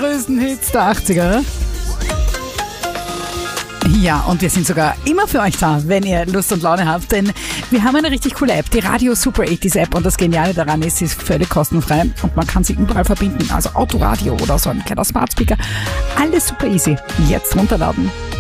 größten Hits der 80er. Ja, und wir sind sogar immer für euch da, wenn ihr Lust und Laune habt, denn wir haben eine richtig coole App, die Radio Super 80s App, und das Geniale daran ist, sie ist völlig kostenfrei und man kann sie überall verbinden, also Autoradio oder so ein kleiner Smart Speaker. Alles super easy. Jetzt runterladen.